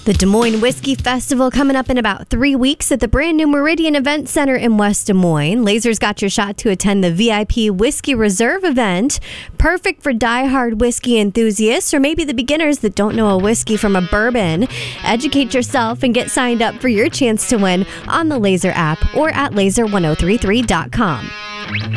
The Des Moines Whiskey Festival coming up in about 3 weeks at the brand new Meridian Event Center in West Des Moines. Laser's got your shot to attend the VIP Whiskey Reserve event. Perfect for diehard whiskey enthusiasts or maybe the beginners that don't know a whiskey from a bourbon. Educate yourself and get signed up for your chance to win on the Laser app or at laser1033.com.